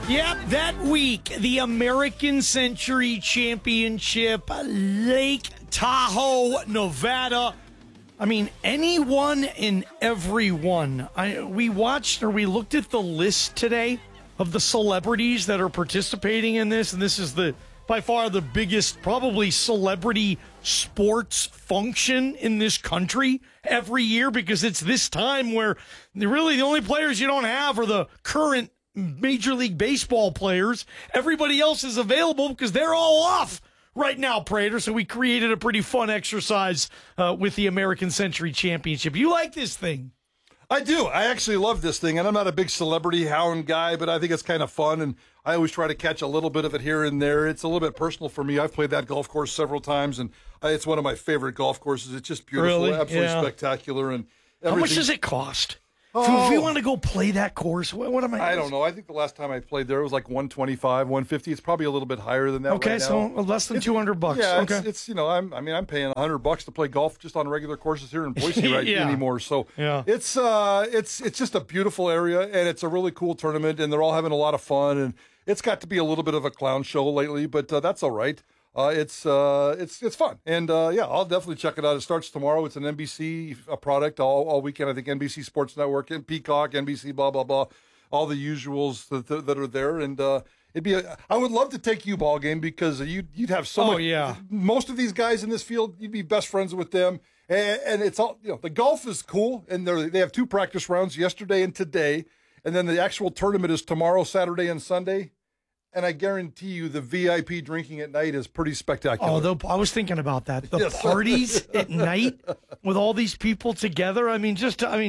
Yep, that week, the American Century Championship, Lake Tahoe, Nevada. I mean, anyone and everyone. We looked at the list today of the celebrities that are participating in this, and this is by far the biggest, probably, celebrity sports function in this country every year, because it's this time where really the only players you don't have are the current Major League Baseball players. Everybody else is available because they're all off right now, Prater. So we created a pretty fun exercise with the American Century Championship. You like this thing? I do. I actually love this thing, and I'm not a big celebrity hound guy, but I think it's kind of fun, and I always try to catch a little bit of it here and there. It's a little bit personal for me. I've played that golf course several times, and it's one of my favorite golf courses. It's just beautiful, Really? absolutely Yeah. spectacular. And How much does it cost? If you want to go play that course, what am I don't know. I think the last time I played there, it was like 125, 150. It's probably a little bit higher than that. Okay, right so now. less than $200. Yeah, okay. it's I'm paying $100 to play golf just on regular courses here in Boise anymore. So yeah. It's just a beautiful area, and it's a really cool tournament, and they're all having a lot of fun, and it's got to be a little bit of a clown show lately, but that's all right. It's fun, and I'll definitely check it out. It starts tomorrow. It's an NBC product all weekend. I think NBC Sports Network and Peacock, NBC, blah blah blah, all the usuals that are there. And I would love to take you ball game because you'd have so much. Yeah. Most of these guys in this field, you'd be best friends with them, and it's all the golf is cool, and they have 2 practice rounds yesterday and today, and then the actual tournament is tomorrow, Saturday and Sunday. And I guarantee you the VIP drinking at night is pretty spectacular. Oh, I was thinking about that. The parties at night with all these people together. I don't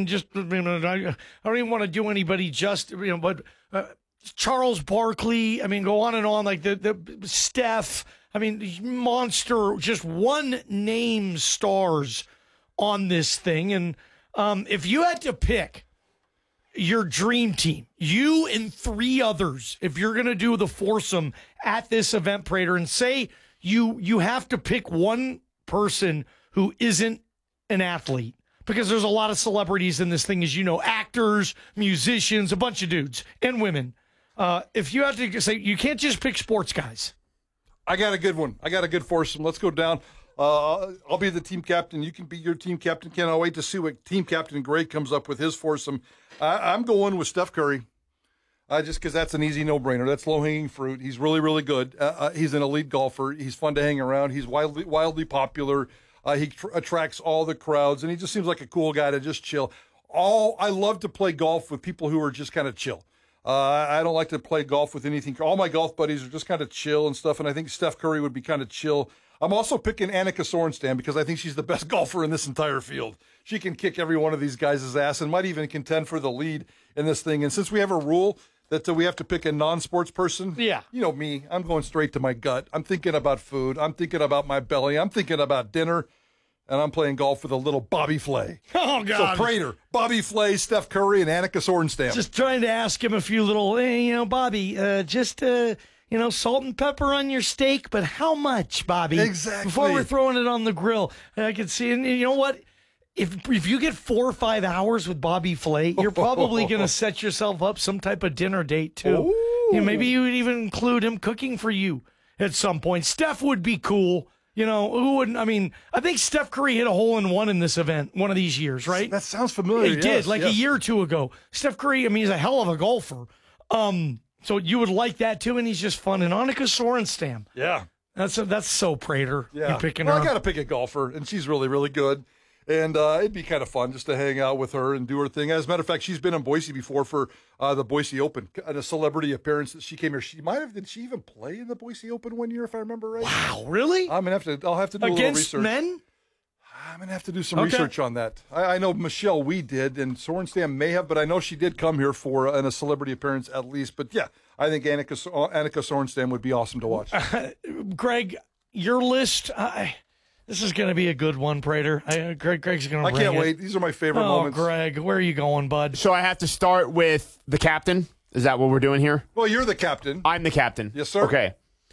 even want to do anybody but Charles Barkley. Go on and on, like the Steph. Monster, just one name stars on this thing. And if you had to pick your dream team, you and 3 others, if you're going to do the foursome at this event, Prater, and say you have to pick one person who isn't an athlete, because there's a lot of celebrities in this thing, as you know, actors, musicians, a bunch of dudes and women. If you had to say, you can't just pick sports guys. I got a good one. I got a good foursome. Let's go down. I'll be the team captain. You can be your team captain. Can't wait to see what team captain Greg comes up with his foursome. I'm going with Steph Curry, just because that's an easy no-brainer. That's low-hanging fruit. He's really, really good. He's an elite golfer. He's fun to hang around. He's wildly popular. He attracts all the crowds, and he just seems like a cool guy to just chill. I love to play golf with people who are just kind of chill. I don't like to play golf with anything. All my golf buddies are just kind of chill and stuff, and I think Steph Curry would be kind of chill. I'm also picking Annika Sorenstam because I think she's the best golfer in this entire field. She can kick every one of these guys' ass and might even contend for the lead in this thing. And since we have a rule that we have to pick a non-sports person, you know me, I'm going straight to my gut. I'm thinking about food. I'm thinking about my belly. I'm thinking about dinner. And I'm playing golf with a little Bobby Flay. Oh, God. So Prater, Bobby Flay, Steph Curry, and Annika Sorenstam. Just trying to ask him a few little, Bobby, salt and pepper on your steak, but how much, Bobby? Exactly. Before we're throwing it on the grill, I can see, and you know what? If you get 4 or 5 hours with Bobby Flay, you're probably going to set yourself up some type of dinner date, too. Maybe you would even include him cooking for you at some point. Steph would be cool. Who wouldn't? I think Steph Curry hit a hole-in-one in this event one of these years, right? That sounds familiar. He did, a year or 2 ago. Steph Curry, he's a hell of a golfer. So you would like that, too, and he's just fun. And Annika Sorenstam. Yeah. That's so Prater. Yeah. You picking her. I got to pick a golfer, and she's really, really good. And it'd be kind of fun just to hang out with her and do her thing. As a matter of fact, she's been in Boise before for the Boise Open, a celebrity appearance that she came here. Did she even play in the Boise Open one year, if I remember right? Wow, really? I'll have to do a little research. Against men? I'm going to have to do some research on that. I know Michelle Wie did, and Sorenstam may have, but I know she did come here for a celebrity appearance at least. But yeah, I think Annika Sorenstam would be awesome to watch. Greg, your list... This is going to be a good one, Prater. Greg's going to bring it. I can't wait. These are my favorite moments. Greg, where are you going, bud? So I have to start with the captain? Is that what we're doing here? Well, you're the captain. I'm the captain. Yes, sir. Okay.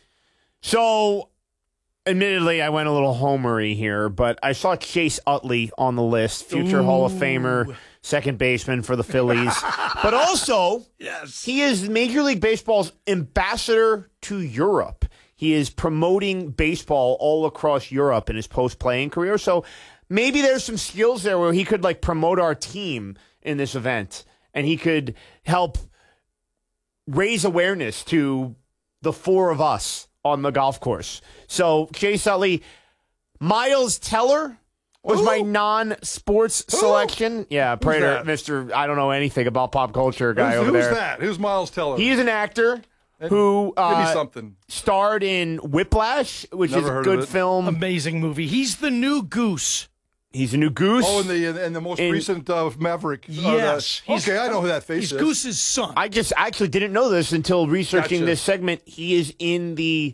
So, admittedly, I went a little homery here, but I saw Chase Utley on the list, future Hall of Famer, second baseman for the Phillies. But also, Yes. he is Major League Baseball's ambassador to Europe. He is promoting baseball all across Europe in his post-playing career. So maybe there's some skills there where he could like promote our team in this event, and he could help raise awareness to the four of us on the golf course. So Chase Utley, Miles Teller was my non-sports selection. Yeah, Prater, that? Mr. I don't know anything about pop culture guy over Who's there. that? Who's Miles Teller? He is an actor who Give me something. starred in Whiplash, which Never is a heard of good it. film. Amazing movie. He's the new Goose. He's a new Goose. Oh, in the most recent Maverick. Yes. Okay, I know who that face He's is. Goose's son. I just actually didn't know this until researching Gotcha. this segment. He is in the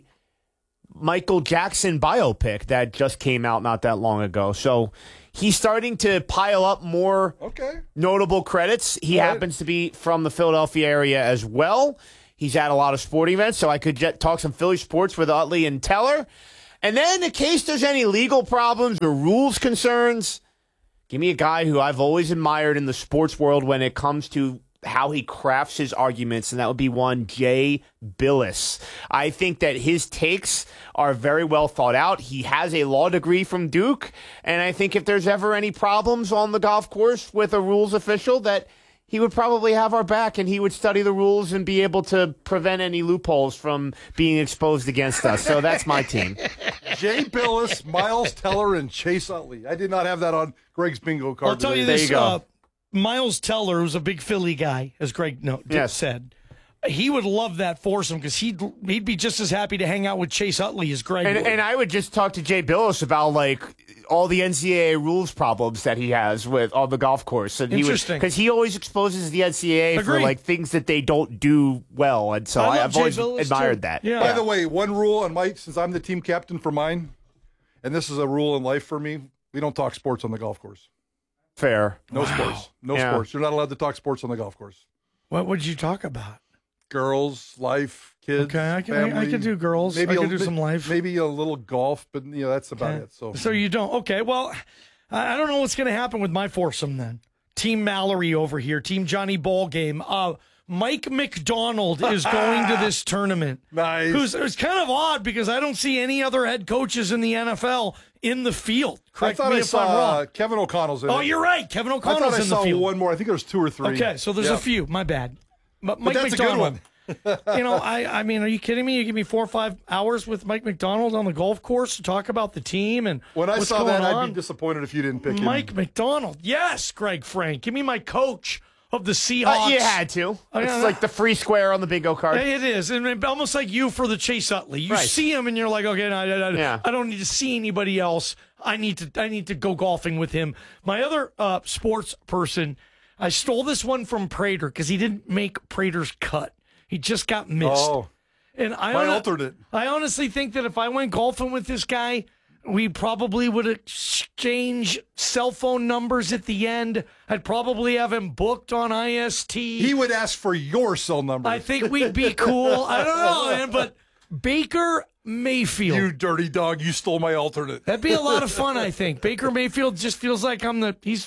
Michael Jackson biopic that just came out not that long ago. So he's starting to pile up more Okay. notable credits. He All right. happens to be from the Philadelphia area as well. He's at a lot of sporting events, so I could talk some Philly sports with Utley and Teller. And then in case there's any legal problems or rules concerns, give me a guy who I've always admired in the sports world when it comes to how he crafts his arguments, and that would be one Jay Billis. I think that his takes are very well thought out. He has a law degree from Duke, and I think if there's ever any problems on the golf course with a rules official, that he would probably have our back, and he would study the rules and be able to prevent any loopholes from being exposed against us. So that's my team. Jay Billis, Miles Teller, and Chase Utley. I did not have that on Greg's bingo card. I'll tell you today. this. you go. Miles Teller, who's a big Philly guy, as Greg Yes. said, he would love that foursome because he'd be just as happy to hang out with Chase Utley as Greg would. And I would just talk to Jay Billis about like all the NCAA rules problems that he has with on the golf course. And Interesting. Because he always exposes the NCAA for Agreed. like things that they don't do well. And so I love I've Jay always Billis, admired too. that. Yeah. By the way, one rule on my, since I'm the team captain for mine, and this is a rule in life for me, we don't talk sports on the golf course. Fair. No sports. No Yeah. sports. You're not allowed to talk sports on the golf course. What would you talk about? Girls, life, kids. Okay, I family, could do girls. I could do some life. Maybe a little golf, but that's about it. So you don't. Okay, well, I don't know what's going to happen with my foursome then. Team Mallory over here, Team Johnny Ballgame. Mike McDonald is going to this tournament. Nice. It's kind of odd because I don't see any other head coaches in the NFL in the field. Correct I thought me I if I'm saw wrong. Kevin O'Connell's in it. Oh, you're right. Kevin I O'Connell's thought I in the saw field. one more. I think there was two or three. Okay, so there's Yeah. a few. My bad. But But Mike that's McDonald. a good one. I mean, are you kidding me? You give me 4 or 5 hours with Mike McDonald on the golf course to talk about the team and When I what's saw going that, on. I'd be disappointed if you didn't pick him. Mike McDonald. Yes, Greg Frank. Give me my coach of the Seahawks. You had to. Oh, yeah, It's like the free square on the bingo card. It is, and almost like you for the Chase Utley. You Right. see him, and you're like, okay, Yeah. I don't need to see anybody else. I need to go golfing with him. My other sports person, I stole this one from Prater because he didn't make Prater's cut. He just got missed. Oh, And I my alternate. I honestly think that if I went golfing with this guy, we probably would exchange cell phone numbers at the end. I'd probably have him booked on IST. He would ask for your cell number. I think we'd be cool. I don't know, man, but Baker Mayfield. You dirty dog, you stole my alternate. That'd be a lot of fun, I think. Baker Mayfield just feels like he's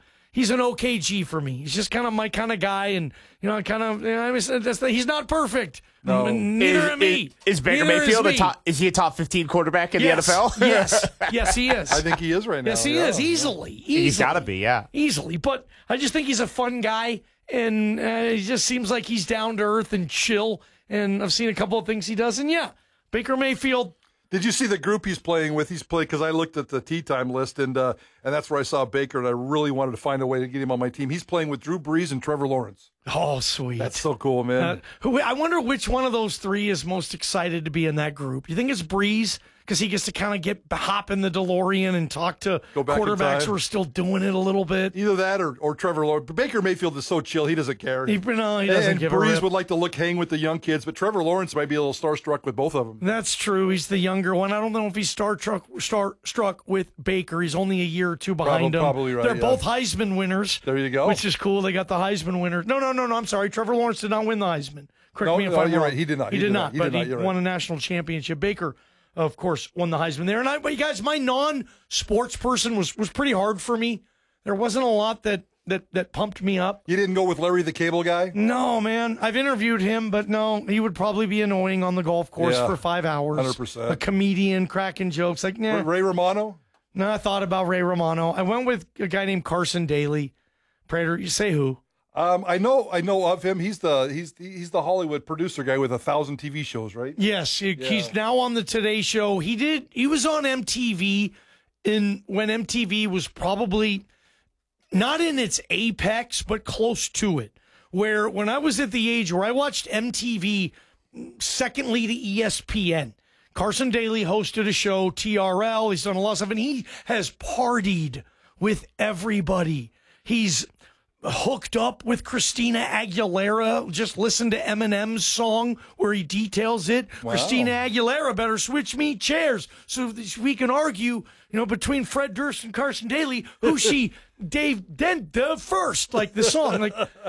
an OKG for me. He's just kind of my kind of guy, and he's not perfect. No. Neither am me. Is Baker Neither Mayfield me. is he a top 15 quarterback in Yes. the NFL? Yes, he is. I think he is right now. Yes, he yeah. is easily. He's got to be, yeah. Easily, but I just think he's a fun guy, and he just seems like he's down to earth and chill. And I've seen a couple of things he does, and yeah, Baker Mayfield. Did you see the group he's playing with? He's playing because I looked at the tee time list, and that's where I saw Baker, and I really wanted to find a way to get him on my team. He's playing with Drew Brees and Trevor Lawrence. Oh, sweet. That's so cool, man. I wonder which one of those three is most excited to be in that group. You think it's Breeze because he gets to kind of hop in the DeLorean and talk to Go back in quarterbacks time. who are still doing it a little bit? Either that or Trevor Lawrence. But Baker Mayfield is so chill; he doesn't care. He doesn't and give a Brees rip. would like to hang with the young kids, but Trevor Lawrence might be a little starstruck with both of them. That's true. He's the younger one. I don't know if he's struck with Baker. He's only a year or two behind him. Probably right, They're yeah. both Heisman winners. There you go. Which is cool. They got the Heisman winner. No. I'm sorry. Trevor Lawrence did not win the Heisman. Correct me if I'm you're wrong. right. He did not. He did not. But he You're won right. a national championship. Baker, of course, won the Heisman there. And but you guys, my non-sports person was pretty hard for me. There wasn't a lot that that pumped me up. You didn't go with Larry the Cable Guy? No, man. I've interviewed him, but no, he would probably be annoying on the golf course Yeah, for 5 hours. 100%. A comedian cracking jokes. Like, nah. Ray Romano? No, I thought about Ray Romano. I went with a guy named Carson Daly. Prater, you say who? I know of him. He's the Hollywood producer guy with 1,000 TV shows, right? Yes, he's now on the Today Show. He was on MTV when MTV was probably not in its apex, but close to it. Where when I was at the age where I watched MTV, secondly to ESPN, Carson Daly hosted a show, TRL. He's done a lot of stuff, and he has partied with everybody. He's hooked up with Christina Aguilera. Just listen to Eminem's song where he details it. Wow. Christina Aguilera better switch me chairs so that we can argue, between Fred Durst and Carson Daly, who she Dave Denta first, like the song.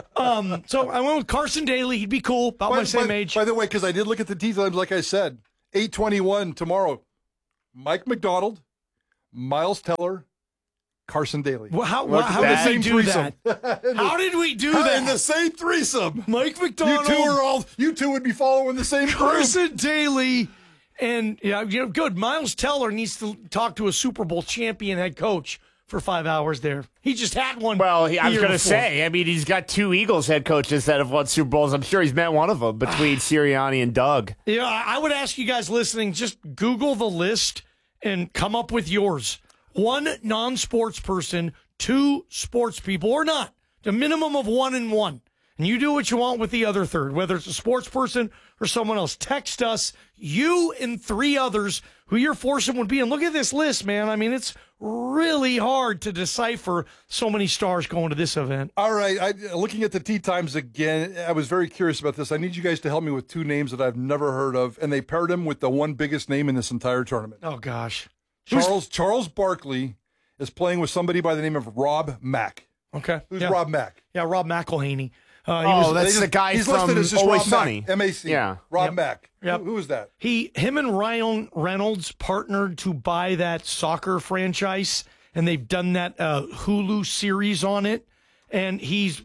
So I went with Carson Daly. He'd be cool, about my same age. By the way, because I did look at the tee times, like I said, 8:21 tomorrow. Mike McDonald, Miles Teller, Carson Daly. Well, how did we do that? How did we do that? In the same threesome. Mike McDonald. You two would be following the same group. Carson Daly. And, good. Miles Teller needs to talk to a Super Bowl champion head coach for 5 hours there. He just had one. Well, I was going to say, he's got 2 Eagles head coaches that have won Super Bowls. I'm sure he's met one of them between Sirianni and Doug. Yeah, I would ask you guys listening, just Google the list and come up with yours. 1 non-sports person, 2 sports people, or not. A minimum of 1 and 1. And you do what you want with the other third, whether it's a sports person or someone else. Text us, you and 3 others, who your foursome would be. And look at this list, man. It's really hard to decipher so many stars going to this event. All right. Looking at the tee times again, I was very curious about this. I need you guys to help me with 2 names that I've never heard of. And they paired him with the one biggest name in this entire tournament. Oh, gosh. Charles Barkley is playing with somebody by the name of Rob Mack. Okay. Who's Rob Mack? Yeah, Rob McElhaney. That's the guy he's from listed as just Always Rob Sunny. Mack, M-A-C. Yeah. Rob Mack. Yep. Who is that? Him and Ryan Reynolds partnered to buy that soccer franchise, and they've done that Hulu series on it. And he's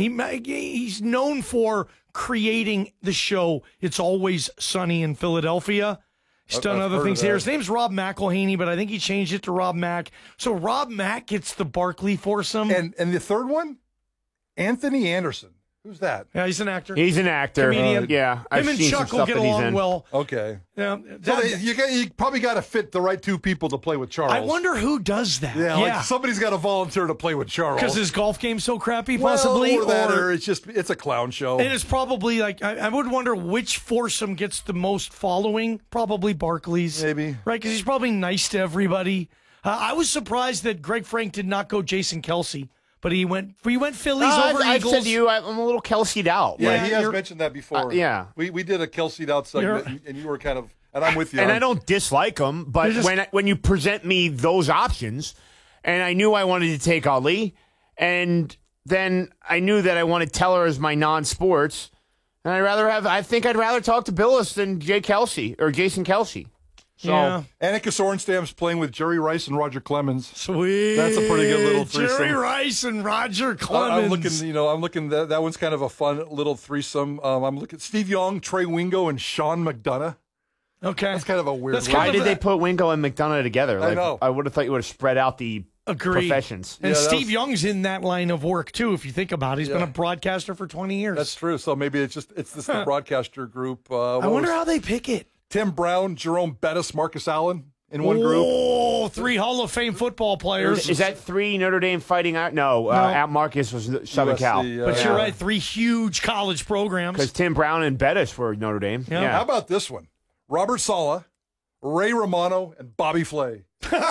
known for creating the show It's Always Sunny in Philadelphia. He's done other things here. His name's Rob McElhaney, but I think he changed it to Rob Mack. So Rob Mack gets the Barkley foursome. And the third one? Anthony Anderson. Who's that? Yeah, he's an actor. He's an actor. Comedian. Yeah. I've Him and seen Chuck some will stuff get that he's along in. well. Okay. Yeah, So you probably got to fit the right 2 people to play with Charles. I wonder who does that. Yeah, like somebody's got to volunteer to play with Charles. Because his golf game's so crappy, possibly? Or it's a clown show. And it's probably like, I would wonder which foursome gets the most following. Probably Barkley's. Maybe. Right? Because he's probably nice to everybody. I was surprised that Greg Frank did not go Jason Kelsey, but he went Phillies over I've Eagles. said to you, I'm a little Kelsey'd out. Yeah, he has mentioned that before. Yeah. We did a Kelsey'd out segment, and you were kind of, and I'm with you. And I don't dislike him, but when you present me those options, and I knew I wanted to take Ali, and then I knew that I wanted Teller as my non-sports, and I think I'd rather talk to Billis than Jay Kelsey or Jason Kelsey. So, yeah. Annika Sorenstam's playing with Jerry Rice and Roger Clemens. Sweet. That's a pretty good little threesome. Jerry Rice and Roger Clemens. I'm looking. That one's kind of a fun little threesome. I'm looking. Steve Young, Trey Wingo, and Sean McDonough. Okay. That's kind of a weird one. Why did they put Wingo and McDonough together? I know. I would have thought you would have spread out the professions. And Steve Young's in that line of work, too, if you think about it. He's been a broadcaster for 20 years. That's true. So maybe it's the broadcaster group. I wonder how they pick it. Tim Brown, Jerome Bettis, Marcus Allen in one group. Oh, 3 Hall of Fame football players. Is that 3 Notre Dame fighting out? No. Al Marcus was Southern USC, Cal. But you're right, 3 huge college programs. Because Tim Brown and Bettis were Notre Dame. Yeah. How about this one? Robert Saleh, Ray Romano, and Bobby Flay.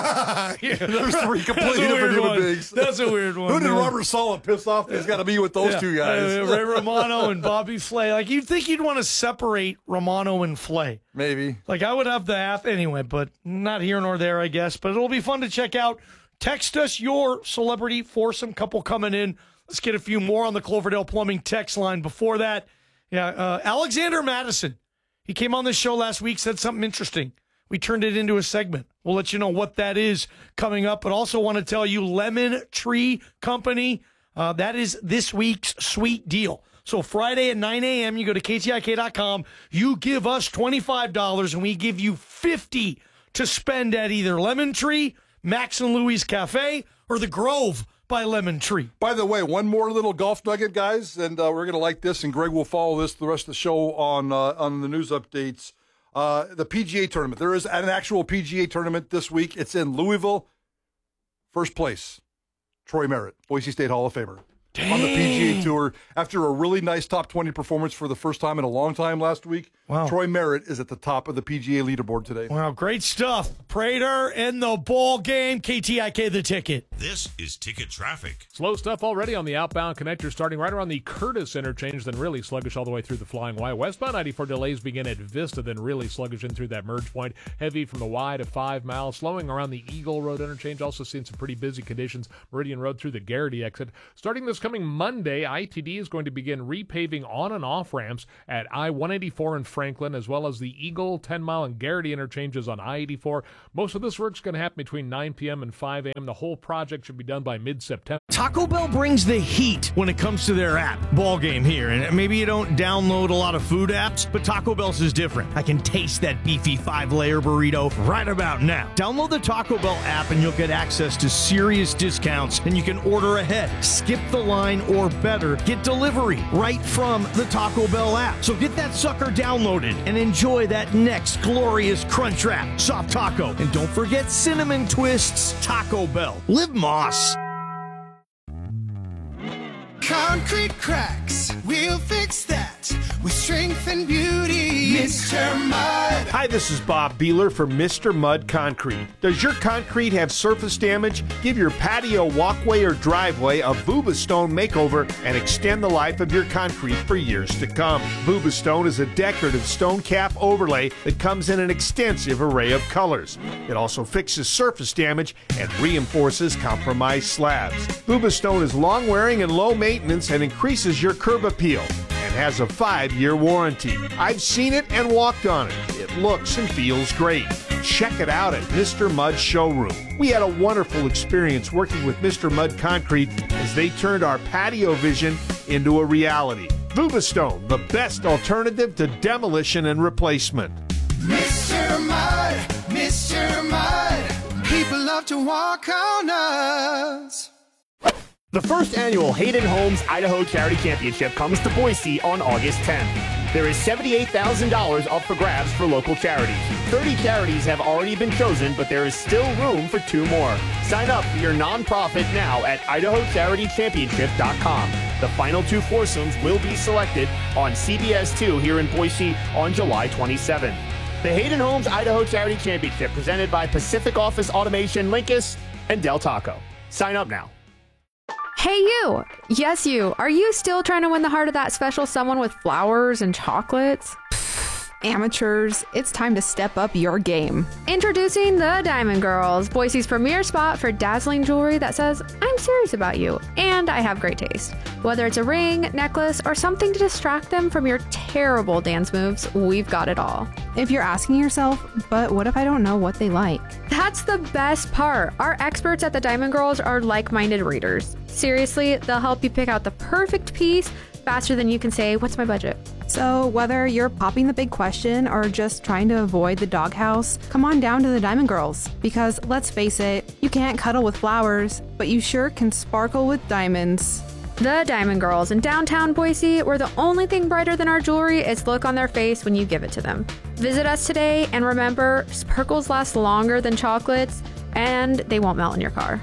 There's 3 completely different human beings. That's a weird one. Who did Robert Saleh piss off? He's got to be with those 2 guys. Ray Romano and Bobby Flay. Like, you'd think you'd want to separate Romano and Flay. Maybe. Like, I would have the anyway, but not here nor there, I guess. But it'll be fun to check out. Text us your celebrity foursome couple coming in. Let's get a few more on the Cloverdale Plumbing text line. Before that, Alexander Madison. He came on this show last week, said something interesting. We turned it into a segment. We'll let you know what that is coming up. But also want to tell you, Lemon Tree Company, That is this week's sweet deal. So Friday at 9 a.m., you go to KTIK.com, you give us $25, and we give you $50 to spend at either Lemon Tree, Max and Louie's Cafe, or The Grove by Lemon Tree. By the way, one more little golf nugget, guys, and we're going to like this, and Greg will follow this the rest of the show on the news updates. The PGA tournament. There is an actual PGA tournament this week. It's in Louisville. First place, Troy Merritt, Boise State Hall of Famer. Dang. On the PGA Tour after a really nice top 20 performance for the first time in a long time last week. Wow. Troy Merritt is at the top of the PGA leaderboard today. Wow, great stuff. Prater in the ball game. KTIK the ticket. This is Ticket Traffic. Slow stuff already on the outbound connector starting right around the Curtis interchange, then really sluggish all the way through the Flying Y. Westbound 94 delays begin at Vista, then really sluggish in through that merge point. Heavy from the Y to 5 Mile. Slowing around the Eagle Road interchange. Also seeing some pretty busy conditions. Meridian Road through the Garrity exit. Starting this coming Monday, ITD is going to begin repaving on and off ramps at I-184 in Franklin, as well as the Eagle, 10 Mile, and Garrity interchanges on I-84. Most of this work's going to happen between 9 p.m. and 5 a.m. The whole project should be done by mid-September. Taco Bell brings the heat when it comes to their app. Ball game here. And maybe you don't download a lot of food apps, but Taco Bell's is different. I can taste that beefy 5-layer burrito right about now. Download the Taco Bell app and you'll get access to serious discounts, and you can order ahead, skip the line, or better, get delivery right from the Taco Bell app. So get that sucker downloaded and enjoy that next glorious crunch wrap, soft taco. And don't forget cinnamon twists. Taco Bell. Live Moss. Concrete cracks, we'll fix that with strength and beauty. Mr. Mud. Hi, this is Bob Beeler for Mr. Mud Concrete. Does your concrete have surface damage? Give your patio, walkway, or driveway a Vubastone makeover and extend the life of your concrete for years to come. Vubastone is a decorative stone cap overlay that comes in an extensive array of colors. It also fixes surface damage and reinforces compromised slabs. Vubastone is long-wearing and low maintenance and increases your curb appeal and has a 5-year warranty. I've seen it and walked on it. It looks and feels great. Check it out at Mr. Mud's showroom. We had a wonderful experience working with Mr. Mud Concrete as they turned our patio vision into a reality. Vubastone, the best alternative to demolition and replacement. Mr. Mud, Mr. Mud. People love to walk on us. The first annual Hayden Homes Idaho Charity Championship comes to Boise on August 10th. There is $78,000 up for grabs for local charities. 30 charities have already been chosen, but there is still room for 2 more. Sign up for your nonprofit now at IdahoCharityChampionship.com. The final 2 foursomes will be selected on CBS 2 here in Boise on July 27th. The Hayden Homes Idaho Charity Championship, presented by Pacific Office Automation, Linkus, and Del Taco. Sign up now. Hey, you! Yes, you. Are you still trying to win the heart of that special someone with flowers and chocolates? Pfft, amateurs, it's time to step up your game. Introducing the Diamond Girls, Boise's premier spot for dazzling jewelry that says, I'm serious about you, and I have great taste. Whether it's a ring, necklace, or something to distract them from your terrible dance moves, we've got it all. If you're asking yourself, but what if I don't know what they like? That's the best part. Our experts at the Diamond Girls are like-minded readers. Seriously, they'll help you pick out the perfect piece faster than you can say, what's my budget? So whether you're popping the big question or just trying to avoid the doghouse, come on down to the Diamond Girls. Because let's face it, you can't cuddle with flowers, but you sure can sparkle with diamonds. The Diamond Girls in downtown Boise, where the only thing brighter than our jewelry is the look on their face when you give it to them. Visit us today, and remember, sparkles last longer than chocolates, and they won't melt in your car.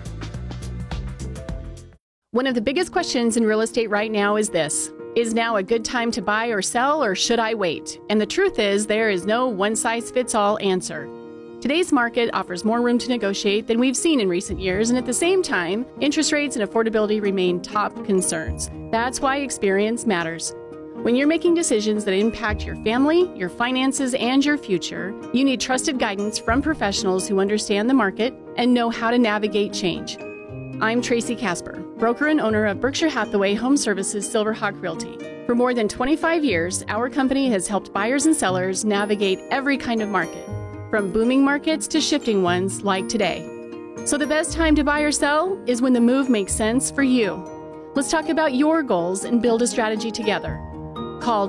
One of the biggest questions in real estate right now is this: is now a good time to buy or sell, or should I wait? And the truth is, there is no one-size-fits-all answer. Today's market offers more room to negotiate than we've seen in recent years, and at the same time, interest rates and affordability remain top concerns. That's why experience matters. When you're making decisions that impact your family, your finances, and your future, you need trusted guidance from professionals who understand the market and know how to navigate change. I'm Tracy Casper, broker and owner of Berkshire Hathaway Home Services Silverhawk Realty. For more than 25 years, our company has helped buyers and sellers navigate every kind of market, from booming markets to shifting ones like today. So the best time to buy or sell is when the move makes sense for you. Let's talk about your goals and build a strategy together. Call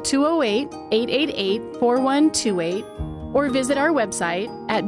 208-888-4128 or visit our website at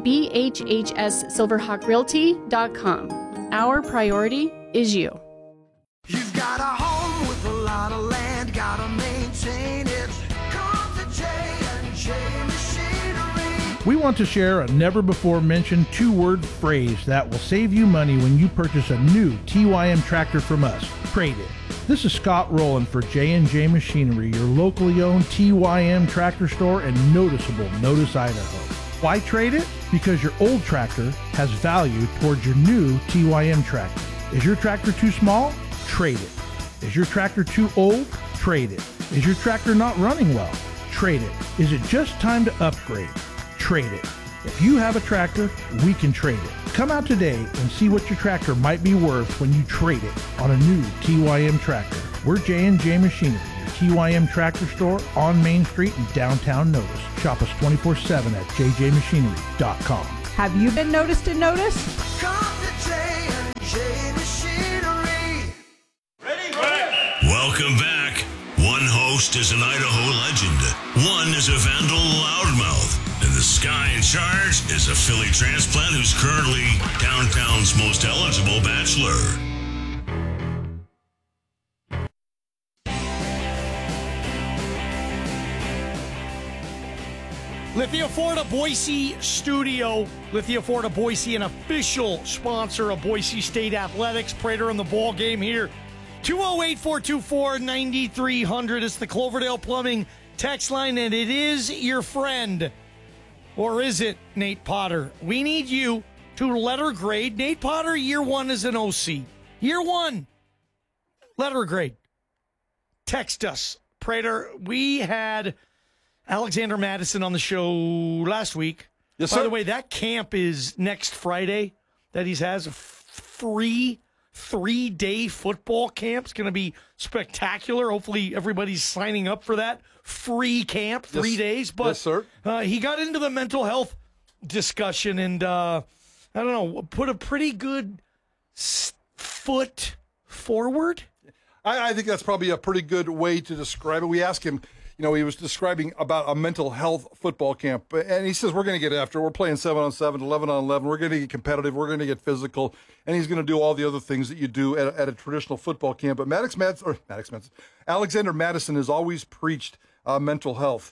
bhhssilverhawkrealty.com. Our priority is you. You've got a home with a lot of land, gotta maintain it. Come to J&J Machinery. We want to share a never-before-mentioned two-word phrase that will save you money when you purchase a new TYM tractor from us. Trade it. This is Scott Rowland for J&J Machinery, your locally owned TYM tractor store in noticeable Notice, Idaho. Why trade it? Because your old tractor has value towards your new TYM tractor. Is your tractor too small? Trade it. Is your tractor too old? Trade it. Is your tractor not running well? Trade it. Is it just time to upgrade? Trade it. If you have a tractor, we can trade it. Come out today and see what your tractor might be worth when you trade it on a new TYM tractor. We're J&J Machinery, your TYM tractor store on Main Street in downtown Notice. Shop us 24/7 at jjmachinery.com. Have you been noticed in Notice? Come to J&J Machinery. Welcome back. One host is an Idaho legend. One is a Vandal loudmouth. And the guy in charge is a Philly transplant who's currently downtown's most eligible bachelor. Lithia Ford of Boise Studio. Lithia Ford of Boise, an official sponsor of Boise State Athletics. Prater in the ball game here. 208-424-9300. It's the Cloverdale Plumbing text line, and it is your friend. Or is it Nate Potter? We need you to letter grade. Nate Potter, year one as an OC. Year one. Letter grade. Text us. Prater, we had Alexander Madison on the show last week. Yes, By sir. the way, that camp is next Friday that he has a free 3-day football camp. It's going to be spectacular. Hopefully everybody's signing up for that free camp, 3 days. But yes, sir. He got into the mental health discussion and, I don't know, put a pretty good foot forward. I think that's probably a pretty good way to describe it. We asked him, he was describing about a mental health football camp, and he says, we're going to get after it. We're playing 7-on-7, 11-on-11. We're going to get competitive. We're going to get physical, and he's going to do all the other things that you do at a traditional football camp. But Alexander Madison has always preached mental health,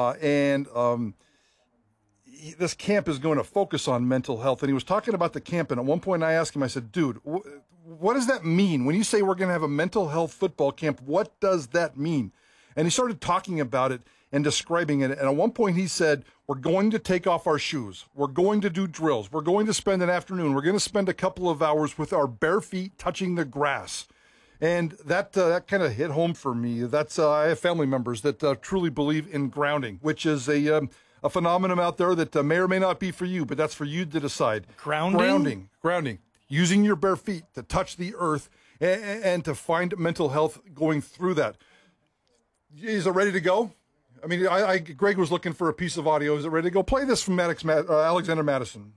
this camp is going to focus on mental health. And he was talking about the camp, and at one point I asked him, I said, dude, what does that mean? When you say we're going to have a mental health football camp, what does that mean? And he started talking about it and describing it. And at one point he said, we're going to take off our shoes. We're going to do drills. We're going to spend an afternoon. We're going to spend a couple of hours with our bare feet touching the grass. And that kind of hit home for me. I have family members that truly believe in grounding, which is a phenomenon out there that may or may not be for you, but that's for you to decide. Grounding? Grounding. Using your bare feet to touch the earth and to find mental health going through that. Is it ready to go? I mean, Greg was looking for a piece of audio. Is it ready to go? Play this from Alexander Madison.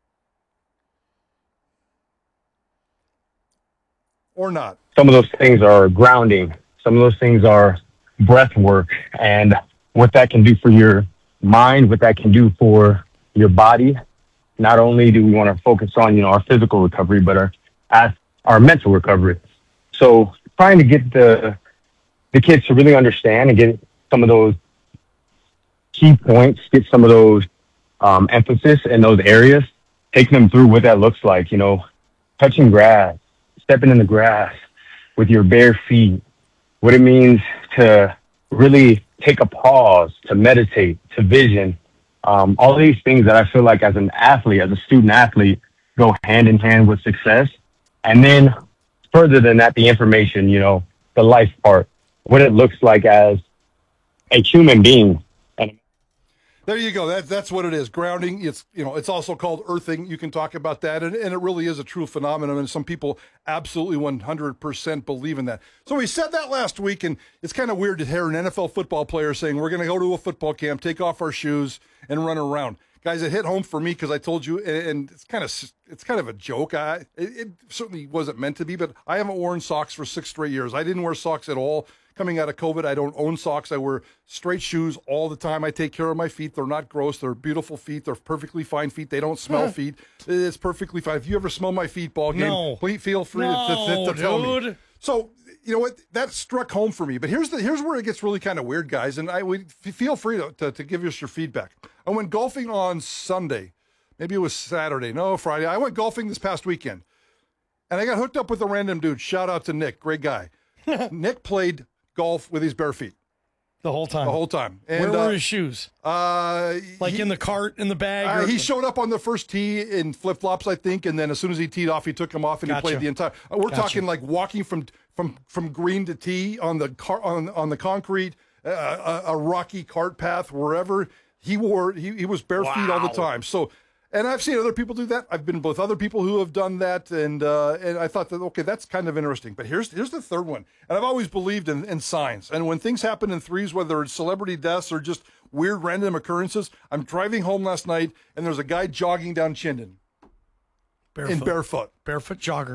Or not. Some of those things are grounding. Some of those things are breath work. And what that can do for your mind, what that can do for your body. Not only do we want to focus on, our physical recovery, but our mental recovery. So trying to get the kids to really understand and get some of those key points, get some of those emphasis in those areas, taking them through what that looks like, touching grass, stepping in the grass with your bare feet, what it means to really take a pause, to meditate, to vision, all these things that I feel like as an athlete, as a student athlete, go hand in hand with success. And then further than that, the information, the life part, what it looks like as a human being. And there you go. That's what it is. Grounding. It's also called earthing. You can talk about that, and it really is a true phenomenon. And some people absolutely 100% believe in that. So we said that last week, and it's kind of weird to hear an NFL football player saying we're going to go to a football camp, take off our shoes, and run around. guys, it hit home for me because I told you, and it's kind of a joke. It certainly wasn't meant to be, but I haven't worn socks for 6 straight years. I didn't wear socks at all coming out of COVID. I don't own socks. I wear straight shoes all the time. I take care of my feet. They're not gross. They're beautiful feet. They're perfectly fine feet. They don't smell feet. It's perfectly fine. If you ever smell my feet, ball game, No. please feel free to tell me. Dude. So, you know what? That struck home for me. But here's where it gets really kind of weird, guys. And I would feel free to give us your feedback. I went golfing on Sunday. Maybe it was Saturday. No, Friday. I went golfing this past weekend. And I got hooked up with a random dude. Shout out to Nick. Great guy. Nick played golf with his bare feet. The whole time. The whole time. And, where were his shoes? In the cart, in the bag? He showed up on the first tee in flip-flops, I think, and then as soon as he teed off, he took them off and he played the entire. We're talking like walking from green to tee on the on the concrete, a rocky cart path, wherever he was bare feet all the time. So. And I've seen other people do that. I've been with other people who have done that, and I thought that, okay, that's kind of interesting. But here's the third one. And I've always believed in signs. And when things happen in threes, whether it's celebrity deaths or just weird random occurrences, I'm driving home last night, and there's a guy jogging down Chinden. Barefoot. In barefoot. Barefoot jogger.